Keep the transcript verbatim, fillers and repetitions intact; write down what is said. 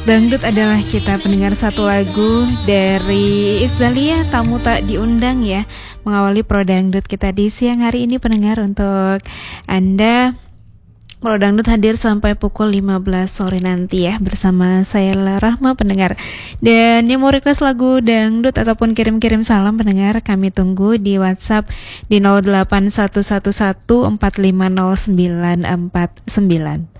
Dangdut adalah kita pendengar satu lagu dari Isdalia, tamu tak diundang ya, mengawali Pro Dangdut kita di siang hari ini pendengar. Untuk Anda, Pro Dangdut hadir sampai pukul lima belas sore nanti ya, bersama saya Rahma pendengar. Dan yang mau request lagu dangdut ataupun kirim-kirim salam pendengar, kami tunggu di WhatsApp di nol delapan satu satu satu empat lima nol sembilan empat sembilan.